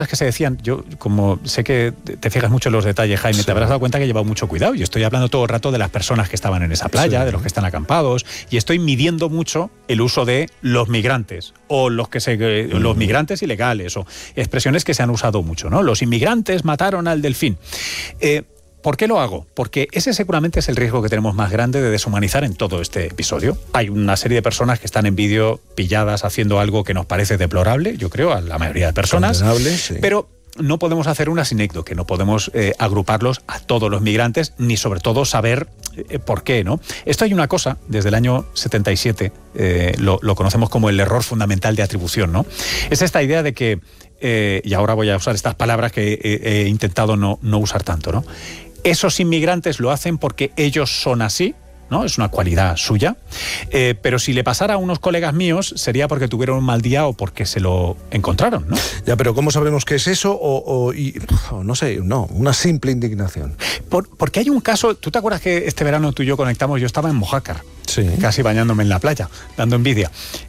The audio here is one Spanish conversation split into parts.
que se decían, yo como sé que te fijas mucho en los detalles, Jaime, sí, te habrás dado cuenta que he llevado mucho cuidado. Yo estoy hablando todo el rato de las personas que estaban en esa playa, sí, de los que están acampados, y estoy midiendo mucho el uso de los migrantes, o los migrantes ilegales, o expresiones que se han usado mucho, ¿no? Los inmigrantes mataron al delfín. ¿Por qué lo hago? Porque ese seguramente es el riesgo que tenemos más grande de deshumanizar en todo este episodio. Hay una serie de personas que están en vídeo pilladas haciendo algo que nos parece deplorable, yo creo, a la mayoría de personas. Condenable, sí. Pero no podemos hacer una sinécdoque, no podemos agruparlos a todos los migrantes, ni sobre todo saber por qué, ¿no? Esto hay una cosa, desde el año 77, lo conocemos como el error fundamental de atribución, ¿no? Es esta idea de que, y ahora voy a usar estas palabras que he intentado no usar tanto, ¿no? Esos inmigrantes lo hacen porque ellos son así, ¿no? Es una cualidad suya, pero si le pasara a unos colegas míos sería porque tuvieron un mal día o porque se lo encontraron, ¿no? Ya, pero ¿cómo sabremos qué es eso? No sé, una simple indignación. Porque hay un caso, ¿tú te acuerdas que este verano tú y yo conectamos? Yo estaba en Mojácar, sí, casi bañándome en la playa, dando envidia.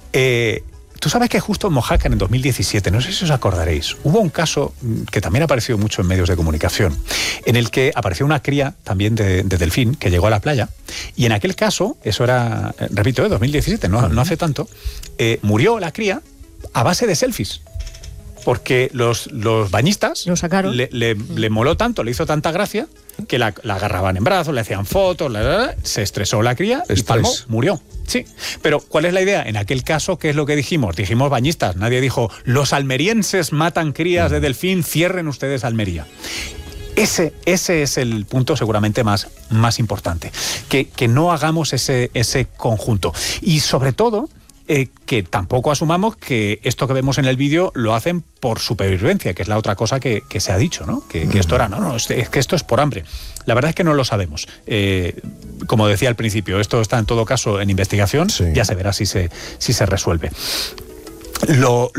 Tú sabes que justo en Mojácar, en 2017, no sé si os acordaréis, hubo un caso que también ha aparecido mucho en medios de comunicación, en el que apareció una cría también de delfín que llegó a la playa, y en aquel caso, eso era, repito, 2017, no hace tanto, murió la cría a base de selfies. Porque los bañistas lo sacaron. Le moló tanto, le hizo tanta gracia, que la agarraban en brazos, le hacían fotos, se estresó la cría y palmó, murió. Sí, pero ¿cuál es la idea? En aquel caso, ¿qué es lo que dijimos? Dijimos bañistas, nadie dijo, los almerienses matan crías de delfín, cierren ustedes Almería. Ese es el punto seguramente más importante, que no hagamos ese conjunto. Y sobre todo, que tampoco asumamos que esto que vemos en el vídeo lo hacen por supervivencia, que es la otra cosa que se ha dicho, ¿no? Que esto era, es que esto es por hambre. La verdad es que no lo sabemos. Como decía al principio, esto está en todo caso en investigación, sí, ya se verá si se resuelve. Lo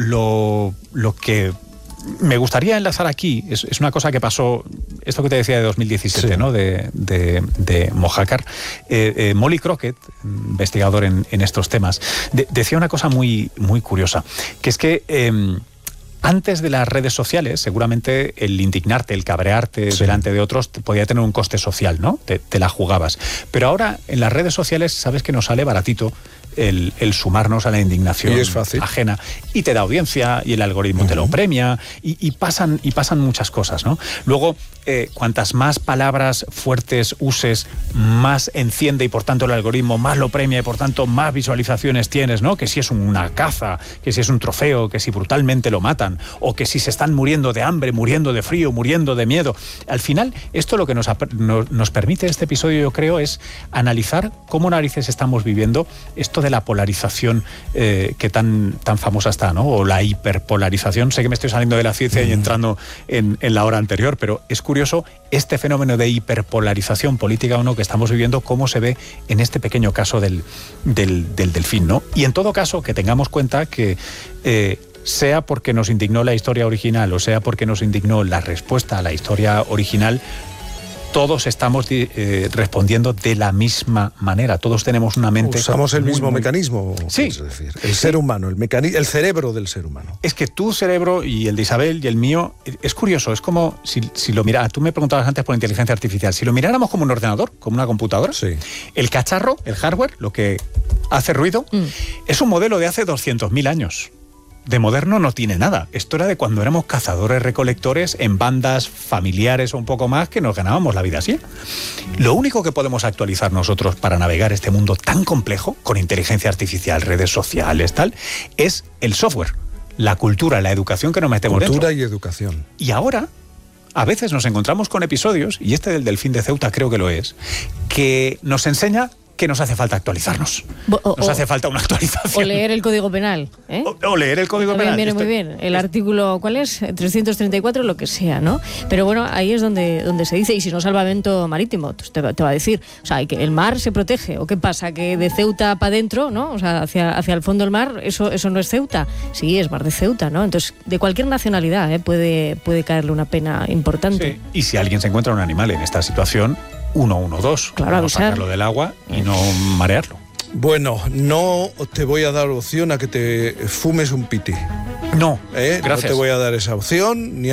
que me gustaría enlazar aquí es una cosa que pasó, esto que te decía de 2017, sí, ¿no? De Mojácar. Molly Crockett, investigador en estos temas, decía una cosa muy, muy curiosa, que es que antes de las redes sociales, seguramente el indignarte, el cabrearte, sí, delante de otros podía tener un coste social, ¿no? Te la jugabas. Pero ahora en las redes sociales sabes que nos sale baratito el sumarnos a la indignación ajena, y te da audiencia y el algoritmo te lo premia y pasan muchas cosas, ¿no? Luego, cuantas más palabras fuertes uses, más enciende y por tanto el algoritmo más lo premia y por tanto más visualizaciones tienes, ¿no? Que si es una caza, que si es un trofeo, que si brutalmente lo matan, o que si se están muriendo de hambre, muriendo de frío, muriendo de miedo. Al final, esto lo que nos permite este episodio, yo creo, es analizar cómo narices estamos viviendo esto de la polarización que tan famosa está, ¿no? O la hiperpolarización. Sé que me estoy saliendo de la ciencia y entrando en la hora anterior, pero es curioso este fenómeno de hiperpolarización política o no que estamos viviendo, cómo se ve en este pequeño caso del delfín, ¿no? Y en todo caso, que tengamos cuenta que sea porque nos indignó la historia original o sea porque nos indignó la respuesta a la historia original, todos estamos respondiendo de la misma manera. Todos tenemos una mente... Usamos el mismo mecanismo, sí, es decir, el ser humano, el cerebro del ser humano. Es que tu cerebro y el de Isabel y el mío, es curioso, es como si lo miras, tú me preguntabas antes por inteligencia artificial, si lo miráramos como un ordenador, como una computadora, sí, el cacharro, el hardware, lo que hace ruido, es un modelo de hace 200.000 años. De moderno no tiene nada. Esto era de cuando éramos cazadores-recolectores en bandas familiares o un poco más que nos ganábamos la vida así. Lo único que podemos actualizar nosotros para navegar este mundo tan complejo, con inteligencia artificial, redes sociales, tal, es el software, la cultura, la educación que nos metemos dentro. Cultura y educación. Y ahora, a veces nos encontramos con episodios, y este del delfín de Ceuta creo que lo es, que nos enseña que nos hace falta actualizarnos. Nos hace falta una actualización. O leer el Código Penal. O leer el Código Penal. Viene muy bien. El artículo, ¿cuál es? 334, lo que sea, ¿no? Pero bueno, ahí es donde se dice, y si no salvamento marítimo, te va a decir, o sea, que el mar se protege. ¿O qué pasa? Que de Ceuta para adentro, ¿no? O sea, hacia el fondo del mar, eso no es Ceuta. Sí, es mar de Ceuta, ¿no? Entonces, de cualquier nacionalidad, puede caerle una pena importante. Sí. Y si alguien se encuentra un animal en esta situación, 112, claro, no sacarlo del agua y no marearlo. Bueno, no te voy a dar opción a que te fumes un piti. No, No gracias. te voy a dar esa opción, ni